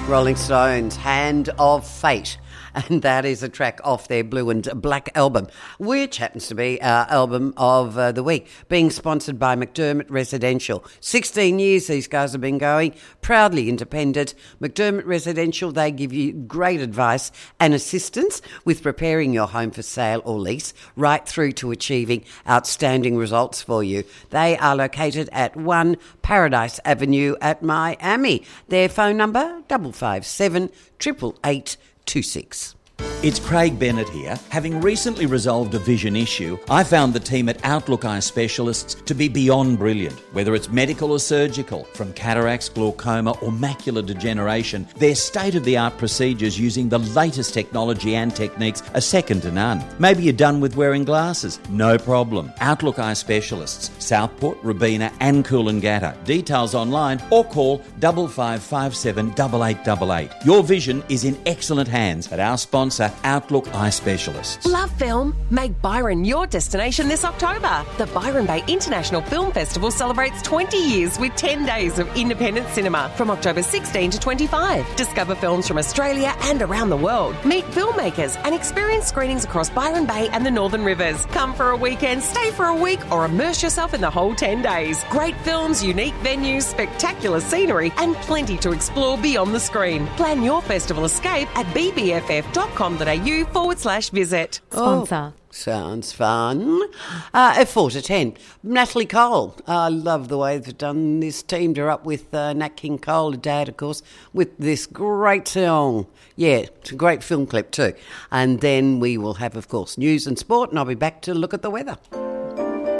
Rolling Stones, Hand of Fate. And that is a track off their Blue and Black album, which happens to be our album of the week, being sponsored by McDermott Residential. 16 years these guys have been going, proudly independent. McDermott Residential, they give you great advice and assistance with preparing your home for sale or lease, right through to achieving outstanding results for you. They are located at 1 Paradise Avenue at Miami. Their phone number, 557 888 26. It's Craig Bennett here. Having recently resolved a vision issue, I found the team at Outlook Eye Specialists to be beyond brilliant. Whether it's medical or surgical, from cataracts, glaucoma or macular degeneration, their state-of-the-art procedures using the latest technology and techniques are second to none. Maybe you're done with wearing glasses? No problem. Outlook Eye Specialists, Southport, Robina and Coolangatta. Details online or call 5557 8888. Your vision is in excellent hands at our sponsor, Outlook Eye Specialists. Love film? Make Byron your destination this October. The Byron Bay International Film Festival celebrates 20 years with 10 days of independent cinema from October 16 to 25. Discover films from Australia and around the world. Meet filmmakers and experience screenings across Byron Bay and the Northern Rivers. Come for a weekend, stay for a week, or immerse yourself in the whole 10 days. Great films, unique venues, spectacular scenery, and plenty to explore beyond the screen. Plan your festival escape at bbff.com.au/visit. Sponsor. Sounds fun. At 4 to 10, Natalie Cole. I love the way they've done this. Teamed her up with Nat King Cole, her dad, of course, with this great song. Yeah, it's a great film clip too. And then we will have, of course, news and sport, and I'll be back to look at the weather.